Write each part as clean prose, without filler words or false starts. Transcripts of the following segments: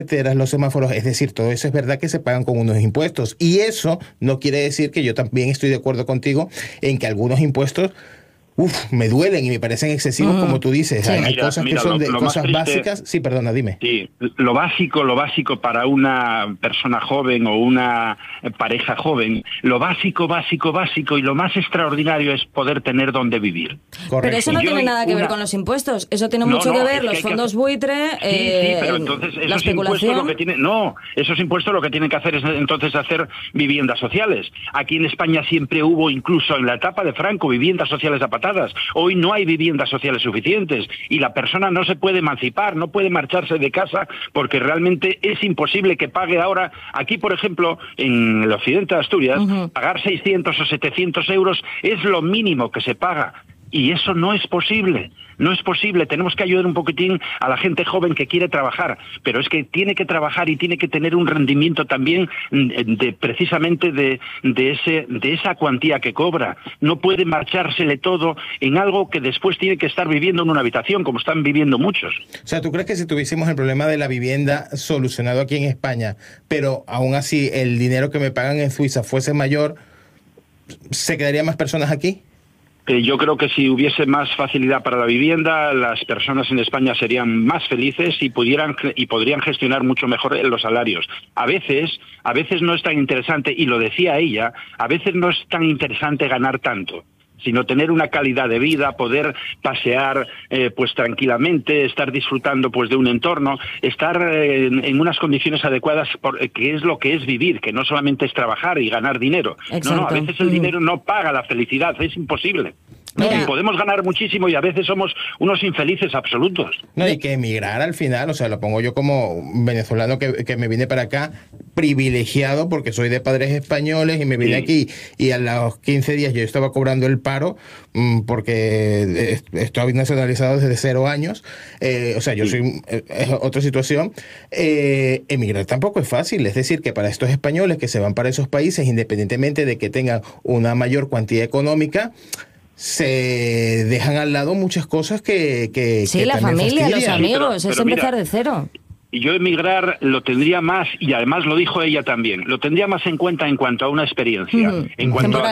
carreteras, los semáforos, es decir, todo eso es verdad que se pagan con unos impuestos. Y eso no quiere decir que yo también estoy de acuerdo contigo en que algunos impuestos me duelen y me parecen excesivos, como tú dices. Sí. Hay cosas que son de lo cosas triste, básicas. Sí, perdona, dime. Sí, lo básico para una persona joven o una pareja joven, lo básico y lo más extraordinario es poder tener donde vivir. Correcto. Pero eso no tiene nada que ver con los impuestos. Eso tiene mucho que ver los fondos buitre, sí, pero entonces la esos especulación. Esos impuestos lo que tienen que hacer es entonces hacer viviendas sociales. Aquí en España siempre hubo, incluso en la etapa de Franco, viviendas sociales a patadas. Hoy no hay viviendas sociales suficientes y la persona no se puede emancipar, no puede marcharse de casa porque realmente es imposible que pague ahora, aquí por ejemplo, en el occidente de Asturias, pagar 600 o 700 euros es lo mínimo que se paga. Y eso no es posible, no es posible. Tenemos que ayudar un poquitín a la gente joven que quiere trabajar, pero es que tiene que trabajar y tiene que tener un rendimiento también precisamente de esa cuantía que cobra. No puede marchársele todo en algo que después tiene que estar viviendo en una habitación, como están viviendo muchos. O sea, ¿tú crees que si tuviésemos el problema de la vivienda solucionado aquí en España, pero aún así el dinero que me pagan en Suiza fuese mayor, ¿se quedarían más personas aquí? Yo creo que si hubiese más facilidad para la vivienda, las personas en España serían más felices y podrían gestionar mucho mejor los salarios. A veces no es tan interesante, y lo decía ella, a veces no es tan interesante ganar tanto, sino tener una calidad de vida, poder pasear pues tranquilamente, estar disfrutando pues de un entorno, estar en unas condiciones adecuadas, que es lo que es vivir, que no solamente es trabajar y ganar dinero. Exacto. No, a veces el dinero no paga la felicidad, es imposible. Mira. Y podemos ganar muchísimo y a veces somos unos infelices absolutos. No, y que emigrar al final, o sea, lo pongo yo como venezolano que me vine para acá, privilegiado porque soy de padres españoles y me vine aquí y a los 15 días yo estaba cobrando el paro porque estoy nacionalizado desde 0 años, o sea, yo soy es otra situación. Emigrar tampoco es fácil, es decir, que para estos españoles que se van para esos países, independientemente de que tengan una mayor cuantía económica, se dejan al lado muchas cosas que sí, la familia, los amigos, es empezar de cero. Y yo emigrar lo tendría más, y además lo dijo ella también, lo tendría más en cuenta en cuanto a una experiencia, en cuanto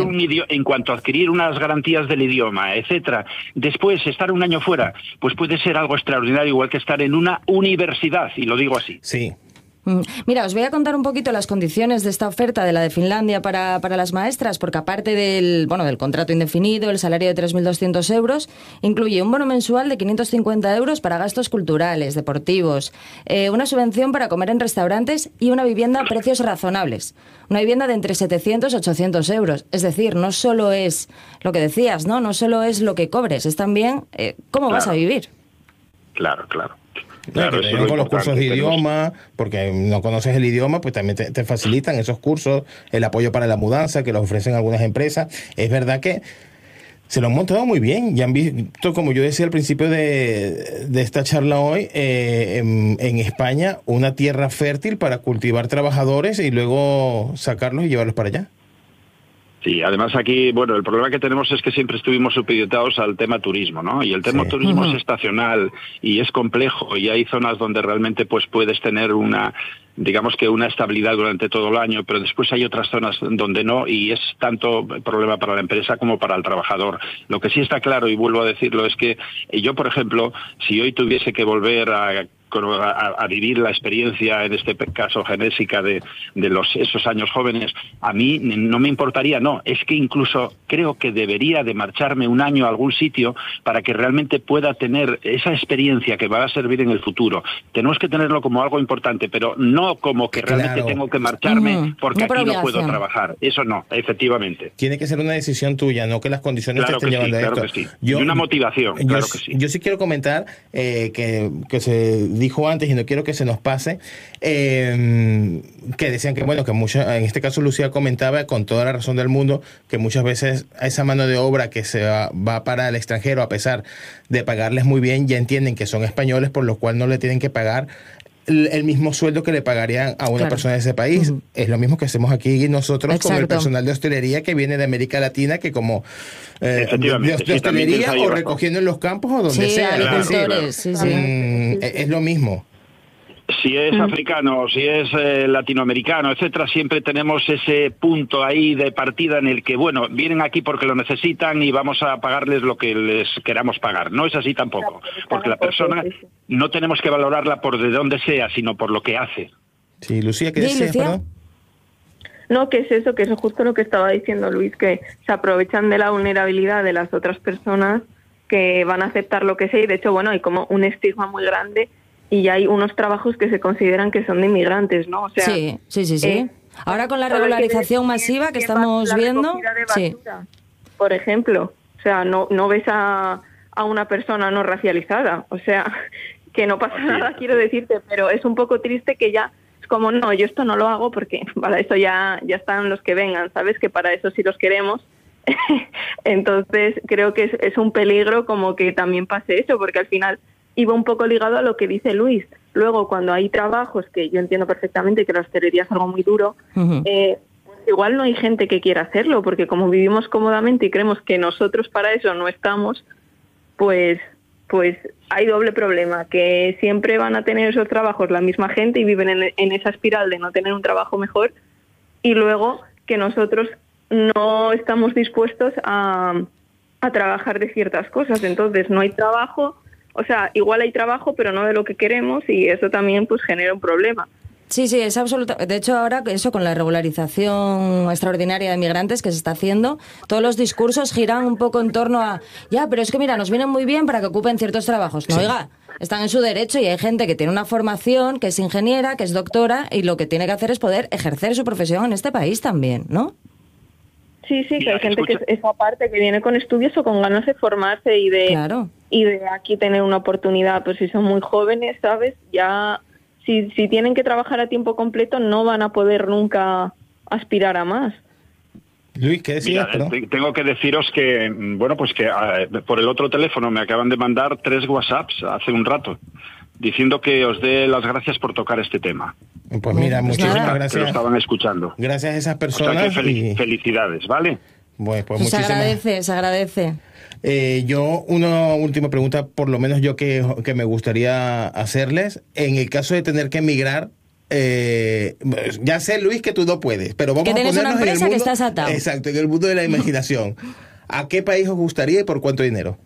a adquirir unas garantías del idioma, etcétera. Después, estar un año fuera, pues puede ser algo extraordinario, igual que estar en una universidad, y lo digo así. Sí. Mira, os voy a contar un poquito las condiciones de esta oferta de la de Finlandia para las maestras, porque aparte del contrato indefinido, el salario de 3.200 euros, incluye un bono mensual de 550 euros para gastos culturales, deportivos, una subvención para comer en restaurantes y una vivienda a precios razonables. Una vivienda de entre 700 y 800 euros. Es decir, no solo es lo que decías, ¿no? No solo es lo que cobres, es también cómo vas a vivir. Claro. Claro, que con los cursos de idioma, porque no conoces el idioma, pues también te facilitan esos cursos, el apoyo para la mudanza que los ofrecen algunas empresas. Es verdad que se lo han montado muy bien. Ya han visto, como yo decía al principio de esta charla hoy, en España, una tierra fértil para cultivar trabajadores y luego sacarlos y llevarlos para allá. Sí, además aquí, el problema que tenemos es que siempre estuvimos supeditados al tema turismo, ¿no? Y el tema turismo es estacional y es complejo y hay zonas donde realmente pues puedes tener una estabilidad durante todo el año, pero después hay otras zonas donde no, y es tanto problema para la empresa como para el trabajador. Lo que sí está claro, y vuelvo a decirlo, es que yo, por ejemplo, si hoy tuviese que volver a vivir la experiencia, en este caso genésica, de esos años jóvenes, a mí no me importaría, es que incluso creo que debería de marcharme un año a algún sitio para que realmente pueda tener esa experiencia que va a servir en el futuro. Tenemos que tenerlo como algo importante, pero no como que realmente tengo que marcharme porque aquí no puedo trabajar. Eso no, efectivamente. Tiene que ser una decisión tuya, no que las condiciones te estén llevando a esto. Claro que sí. Y una motivación, claro que sí. Yo sí quiero comentar que se dijo antes y no quiero que se nos pase, que decían que en este caso Lucía comentaba con toda la razón del mundo que muchas veces a esa mano de obra que se va para el extranjero, a pesar de pagarles muy bien, ya entienden que son españoles, por lo cual no le tienen que pagar el mismo sueldo que le pagarían a una persona de ese país. Es lo mismo que hacemos aquí nosotros con el personal de hostelería que viene de América Latina, que como de hostelería o recogiendo en los campos o donde sea. Agricultores, es lo mismo. Si es africano, si es latinoamericano, etcétera, siempre tenemos ese punto ahí de partida en el que, bueno, vienen aquí porque lo necesitan y vamos a pagarles lo que les queramos pagar. No es así tampoco, porque la persona no tenemos que valorarla por de dónde sea, sino por lo que hace. Sí, Lucía, ¿qué decías, perdón? No, que es eso justo lo que estaba diciendo Luis, que se aprovechan de la vulnerabilidad de las otras personas que van a aceptar lo que sea, y de hecho, bueno, hay como un estigma muy grande y hay unos trabajos que se consideran que son de inmigrantes, ¿no? O sea, sí. Ahora con la regularización masiva que estamos viendo, por ejemplo, o sea, no ves a una persona no racializada, o sea, que no pasa nada, quiero decirte, pero es un poco triste que ya es como, no, yo esto no lo hago porque para eso ya están los que vengan, ¿sabes? Que para eso sí los queremos. Entonces creo que es un peligro como que también pase eso, porque al final iba un poco ligado a lo que dice Luis. Luego, cuando hay trabajos, que yo entiendo perfectamente que la hostelería es algo muy duro, pues igual no hay gente que quiera hacerlo, porque como vivimos cómodamente y creemos que nosotros para eso no estamos, pues hay doble problema, que siempre van a tener esos trabajos la misma gente y viven en esa espiral de no tener un trabajo mejor, y luego que nosotros no estamos dispuestos a trabajar de ciertas cosas, entonces no hay trabajo. O sea, igual hay trabajo, pero no de lo que queremos, y eso también pues genera un problema. Sí, es absoluta. De hecho, ahora eso con la regularización extraordinaria de migrantes que se está haciendo, todos los discursos giran un poco en torno a, ya, pero es que mira, nos vienen muy bien para que ocupen ciertos trabajos. No, oiga, están en su derecho y hay gente que tiene una formación, que es ingeniera, que es doctora, y lo que tiene que hacer es poder ejercer su profesión en este país también, ¿no? Sí, que hay gente que es aparte, que viene con estudios o con ganas de formarse y de aquí tener una oportunidad. Pues si son muy jóvenes, ¿sabes? Ya si tienen que trabajar a tiempo completo no van a poder nunca aspirar a más. Luis, ¿qué decías? Tengo que deciros que, bueno, pues que por el otro teléfono me acaban de mandar 3 WhatsApps hace un rato, diciendo que os dé las gracias por tocar este tema. Pues mira, muchísimas gracias. Que lo estaban escuchando. Gracias a esas personas. O sea que felicidades, ¿vale? Bueno, pues muchísimas. Se agradece. Yo, una última pregunta, por lo menos yo que me gustaría hacerles. En el caso de tener que emigrar, ya sé, Luis, que tú no puedes, pero vamos a ponernos una empresa en el mundo, que estás atado. Exacto, en el mundo de la imaginación. ¿A qué país os gustaría y por cuánto dinero?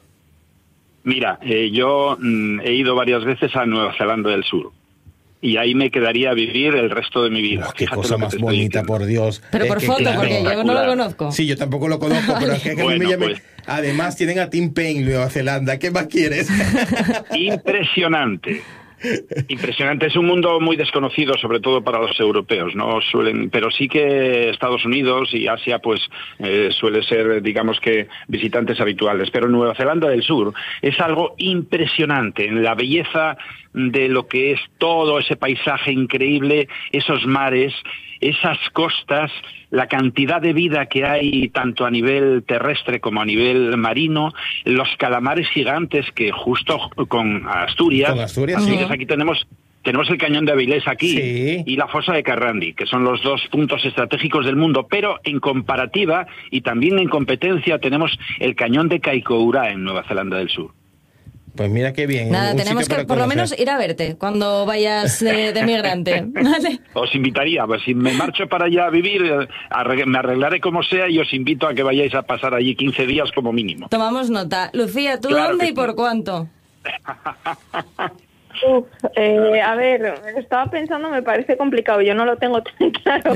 Mira, yo he ido varias veces a Nueva Zelanda del Sur. Y ahí me quedaría a vivir el resto de mi vida. Qué cosa más bonita, por Dios. Pero por foto, claro, porque yo no lo conozco. Sí, yo tampoco lo conozco, pero es que bueno, me llame... Además tienen a Tim Payne, Nueva Zelanda. ¿Qué más quieres? Impresionante. Impresionante. Es un mundo muy desconocido, sobre todo para los europeos, no suelen, pero sí que Estados Unidos y Asia pues suele ser, digamos que, visitantes habituales. Pero Nueva Zelanda del Sur es algo impresionante en la belleza de lo que es todo ese paisaje increíble, esos mares, esas costas, la cantidad de vida que hay tanto a nivel terrestre como a nivel marino, los calamares gigantes que justo con Asturias, aquí tenemos el cañón de Avilés aquí y la fosa de Carrandi, que son los 2 puntos estratégicos del mundo, pero en comparativa y también en competencia tenemos el cañón de Kaikoura en Nueva Zelanda del Sur. Pues mira qué bien. Nada, tenemos que por lo menos ir a verte cuando vayas de migrante. ¿Vale? Os invitaría, pues si me marcho para allá a vivir, me arreglaré como sea y os invito a que vayáis a pasar allí 15 días como mínimo. Tomamos nota. Lucía, ¿tú dónde y por cuánto? A ver, estaba pensando, me parece complicado, yo no lo tengo tan claro.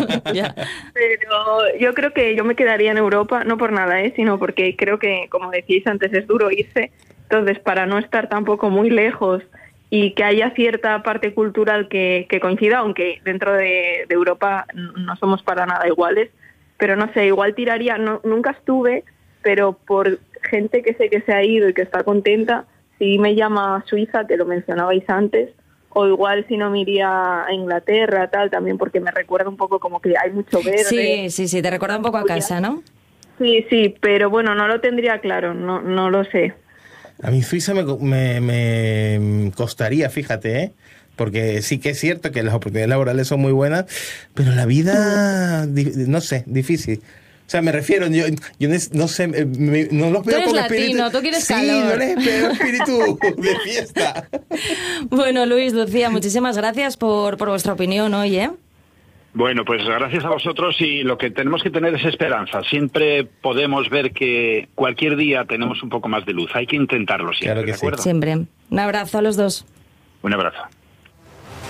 Pero yo creo que yo me quedaría en Europa, no por nada, sino porque creo que, como decíais antes, es duro irse. Entonces, para no estar tampoco muy lejos y que haya cierta parte cultural que coincida, aunque dentro de Europa no somos para nada iguales, pero no sé, igual tiraría, nunca estuve, pero por gente que sé que se ha ido y que está contenta, sí me llama Suiza, que lo mencionabais antes, o igual si no me iría a Inglaterra, tal, también porque me recuerda un poco como que hay mucho verde. Sí, te recuerda un poco a casa, ¿no? Sí, pero bueno, no lo tendría claro, no lo sé. A mí Suiza me costaría, fíjate, porque sí que es cierto que las oportunidades laborales son muy buenas, pero la vida, no sé, difícil. O sea, me refiero, yo no sé, no los veo eres con latino, espíritu. tú quieres sí, calor. no les veo espíritu de fiesta. Bueno, Luis, Lucía, muchísimas gracias por vuestra opinión hoy, ¿eh? Bueno, pues gracias a vosotros, y lo que tenemos que tener es esperanza. Siempre podemos ver que cualquier día tenemos un poco más de luz. Hay que intentarlo siempre, Claro que ¿de acuerdo? Siempre. Un abrazo a los dos. Un abrazo.